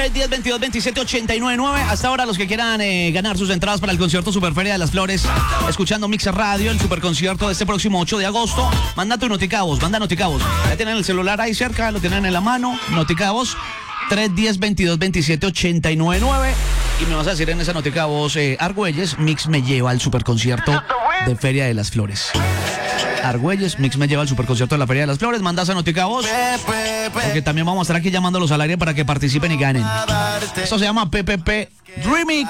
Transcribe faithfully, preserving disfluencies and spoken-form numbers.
diez, veintidós, veintisiete, ochenta y nueve, nueve. Hasta ahora los que quieran eh, ganar sus entradas para el concierto Superferia de las Flores, escuchando Mixer Radio, el superconcierto de este próximo ocho de agosto, manda tu noticabos, manda noticabos. Ya tienen el celular ahí cerca, lo tienen en la mano, noticabos, tres, diez, veintidós, veintisiete, ochenta y nueve, nueve. Y me vas a decir en esa noticabos, eh, Argüelles, Mix me lleva al superconcierto de Feria de las Flores. Argüelles, Mix me lleva al superconcierto de la Feria de las Flores. Manda esa noticabos, porque también vamos a estar aquí llamándolos al aire para que participen y ganen. Esto se llama P P P Remix.